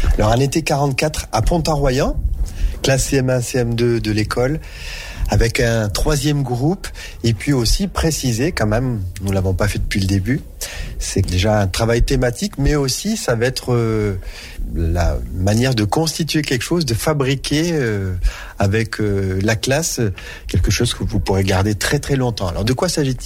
Alors, un été 44 à Pont-en-Royan, classe CM1, CM2 de l'école, avec un 3e groupe, et puis aussi préciser quand même, nous l'avons pas fait depuis le début, c'est déjà un travail thématique, mais aussi ça va être la manière de constituer quelque chose, de fabriquer avec la classe quelque chose que vous pourrez garder très très longtemps. Alors de quoi s'agit-il ?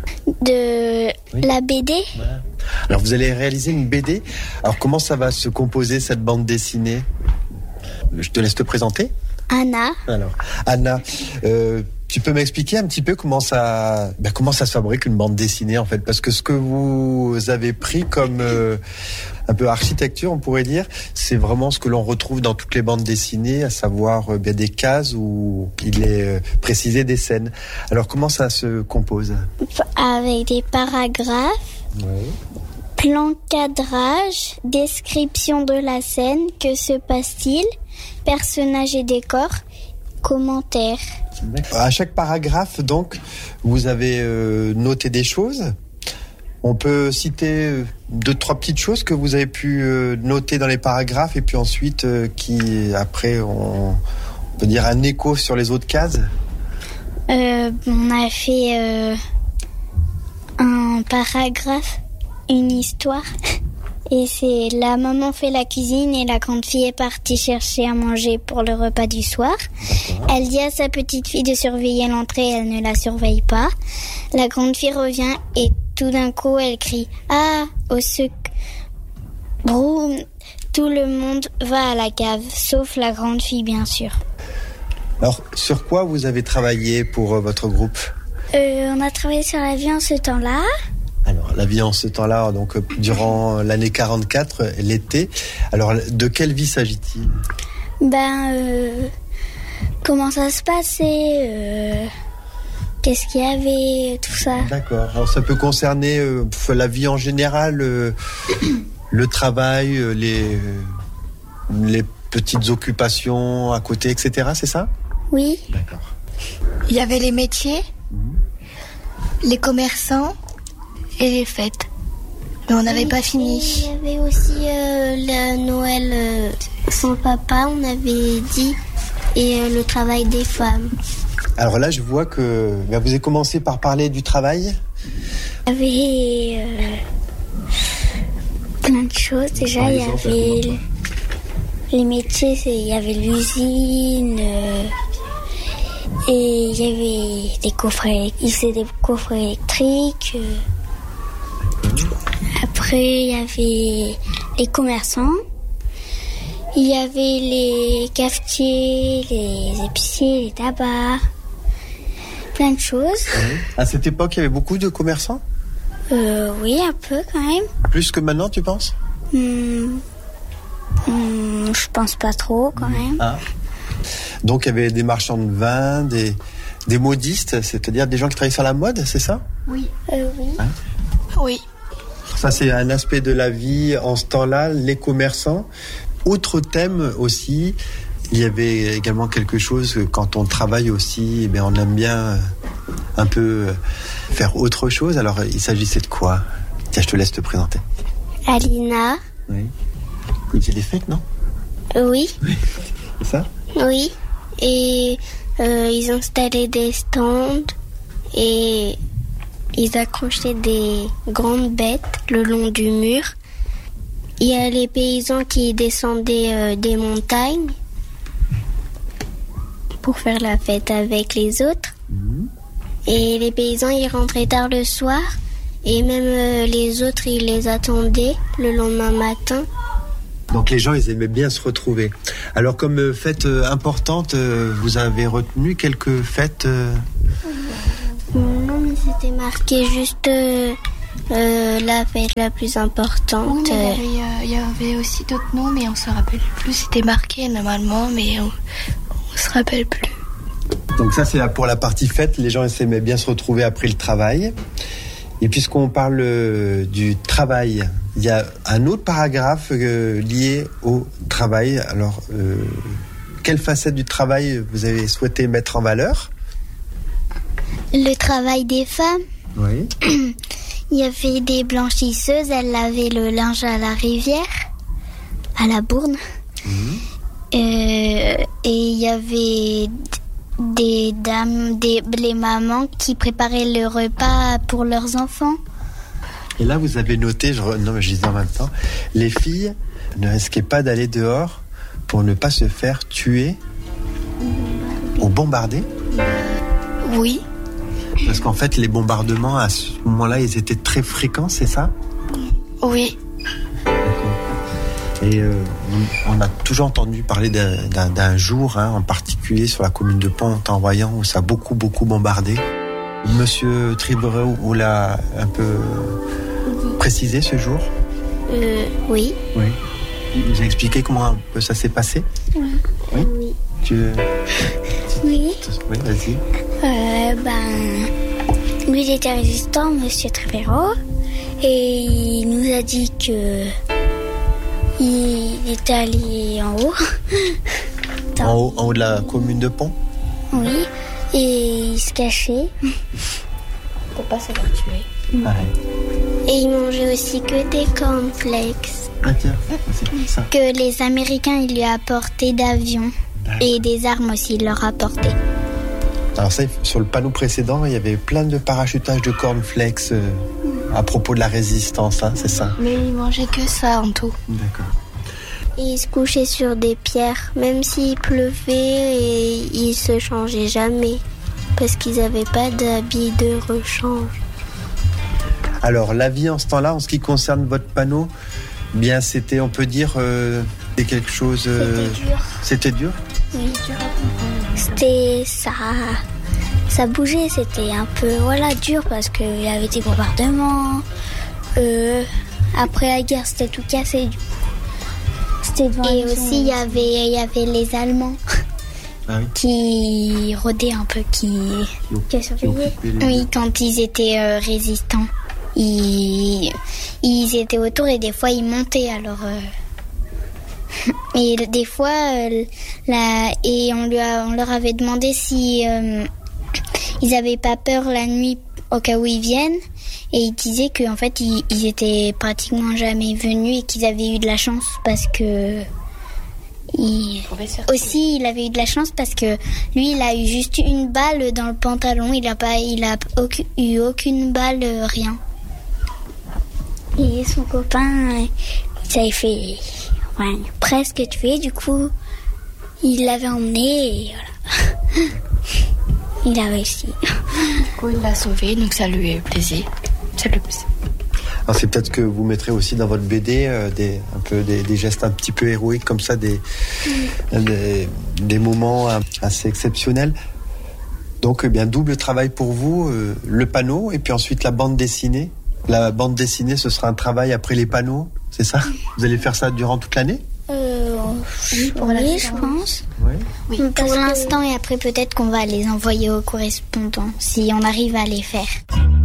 De la BD. Voilà. Alors vous allez réaliser une BD. Alors comment ça va se composer cette bande dessinée ? Je te laisse te présenter. Anna. Alors, Anna, tu peux m'expliquer un petit peu comment ça se fabrique une bande dessinée en fait ? Parce que ce que vous avez pris comme un peu architecture, on pourrait dire, c'est vraiment ce que l'on retrouve dans toutes les bandes dessinées, à savoir bien des cases où il est précisé des scènes. Alors, comment ça se compose ? Avec des paragraphes. Oui. Plan cadrage, description de la scène, que se passe-t-il, personnages et décors, commentaires. À chaque paragraphe, donc, vous avez noté des choses. On peut citer 2-3 petites choses que vous avez pu noter dans les paragraphes et puis ensuite qui, après, on peut dire un écho sur les autres cases. On a fait un paragraphe, une histoire. Et c'est la maman fait la cuisine et la grande fille est partie chercher à manger pour le repas du soir. D'accord. Elle dit à sa petite fille de surveiller l'entrée, elle ne la surveille pas. La grande fille revient et tout d'un coup elle crie « Ah, au secours !» Broum, tout le monde va à la cave, sauf la grande fille bien sûr. Alors, sur quoi vous avez travaillé pour votre groupe ? On a travaillé sur la vie en ce temps-là. Alors, la vie en ce temps-là, donc durant l'année 44, l'été. Alors, de quelle vie s'agit-il ? Comment ça se passait, qu'est-ce qu'il y avait, tout ça. D'accord. Alors, ça peut concerner la vie en général, le travail, les petites occupations à côté, etc., c'est ça ? Oui. D'accord. Il y avait les métiers, les commerçants et les fêtes. Mais on n'avait pas fini. Il y avait aussi le Noël sans papa, on avait dit, et le travail des femmes. Alors là, je vois que vous avez commencé par parler du travail. Il y avait plein de choses. Déjà, il y avait les métiers, il y avait l'usine, et il y avait des coffrets, il faisait des coffrets électriques. Après, il y avait les commerçants, il y avait les cafetiers, les épiciers, les tabacs, plein de choses. À cette époque, il y avait beaucoup de commerçants ? Oui, un peu quand même. Plus que maintenant, tu penses ? Je pense pas trop quand même. Ah. Donc, il y avait des marchands de vin, des modistes, c'est-à-dire des gens qui travaillent sur la mode, c'est ça ? Oui. Oui. Hein ? Oui. Ça, c'est un aspect de la vie en ce temps-là, les commerçants. Autre thème aussi, il y avait également quelque chose, quand on travaille aussi, on aime bien un peu faire autre chose. Alors, il s'agissait de quoi ? Tiens, je te laisse te présenter. Alina. Oui. Il faisait des fêtes, non ? Oui. C'est ça ? Oui. Et ils installaient des stands et ils accrochaient des grandes bêtes le long du mur. Il y a les paysans qui descendaient des montagnes pour faire la fête avec les autres. Et les paysans, ils rentraient tard le soir. Et même les autres, ils les attendaient le lendemain matin. Donc les gens, ils aimaient bien se retrouver. Alors comme fête importante, vous avez retenu quelques fêtes Non, mais c'était marqué juste la fête la plus importante. Oui, il y avait aussi d'autres noms, mais on se rappelle plus. C'était marqué normalement, mais on se rappelle plus. Donc ça, c'est pour la partie fête. Les gens ils aimaient bien se retrouver après le travail. Et puisqu'on parle du travail, il y a un autre paragraphe lié au travail. Alors, quelle facette du travail vous avez souhaité mettre en valeur ? Le travail des femmes. Oui. Il y avait des blanchisseuses, elles lavaient le linge à la rivière. à la bourne. Et il y avait des dames, les mamans qui préparaient le repas pour leurs enfants. Et là, vous avez noté, je disais en même temps, les filles ne risquaient pas d'aller dehors pour ne pas se faire tuer ou bombarder. Oui. Parce qu'en fait, les bombardements, à ce moment-là, ils étaient très fréquents, c'est ça ? Oui. Et on a toujours entendu parler d'un jour, en particulier sur la commune de Pont-en-Royan, où ça a beaucoup bombardé. Monsieur Triberot vous l'a un peu précisé ce jour ? Oui. Oui. Il vous a expliqué comment un peu ça s'est passé ? Oui. Oui. Oui. Oui, vas-y. Lui, il était résistant, Monsieur Triberot, et il nous a dit que il était allé en haut. En haut de la commune de Pont ? Oui, et il se cachait. Pour pas se faire tuer. Ouais. Et il mangeait aussi que des cornflakes. Ah tiens, c'est ça. Que les Américains, ils lui apportaient d'avions. Et des armes aussi, il leur apportaient. Alors ça, sur le panneau précédent, il y avait plein de parachutage de cornflakes à propos de la résistance, c'est ça ? Mais il mangeait que ça en tout. D'accord. Et il se couchait sur des pierres, même s'il pleuvait, et ils se changeaient jamais. Parce qu'ils n'avaient pas d'habits de rechange. Alors, la vie en ce temps-là, en ce qui concerne votre panneau, bien c'était, on peut dire, c'était quelque chose... C'était dur. C'était dur ? Oui, c'était ça. Ça bougeait, c'était un peu dur parce qu'il y avait des bombardements. Après la guerre, c'était tout cassé. Du coup. Et aussi, il y avait les Allemands qui rôdaient un peu, qui surveillaient. Oui, quand ils étaient résistants. Ils étaient autour et des fois, ils montaient. Alors... Et des fois, et on leur avait demandé si ils avaient pas peur la nuit au cas où ils viennent. Et ils disaient qu'en fait, ils étaient pratiquement jamais venus et qu'ils avaient eu de la chance parce que... Aussi, il avait eu de la chance parce que lui, il a eu juste une balle dans le pantalon. Il a eu aucune balle, rien. Et son copain, ça avait fait... Ouais, presque tué, du coup, il l'avait emmené et voilà. Il a réussi. Du coup, il l'a sauvé, donc ça lui a plaisir. Alors c'est peut-être que vous mettrez aussi dans votre BD des gestes un petit peu héroïques comme ça, des moments assez exceptionnels. Donc double travail pour vous, le panneau et puis ensuite la bande dessinée. La bande dessinée, ce sera un travail après les panneaux, c'est ça ? Vous allez faire ça durant toute l'année ? Oui, je pense. Oui. Pour l'instant, et après peut-être qu'on va les envoyer aux correspondants si on arrive à les faire.